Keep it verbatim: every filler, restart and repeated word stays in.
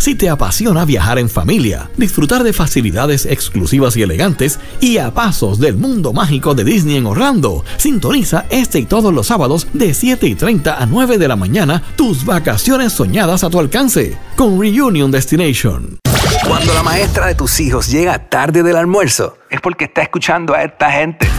Si te apasiona viajar en familia, disfrutar de facilidades exclusivas y elegantes y a pasos del mundo mágico de Disney en Orlando, sintoniza este y todos los sábados de siete y treinta a nueve de la mañana tus vacaciones soñadas a tu alcance con Reunion Destination. Cuando la maestra de tus hijos llega tarde del almuerzo, es porque está escuchando a esta gente.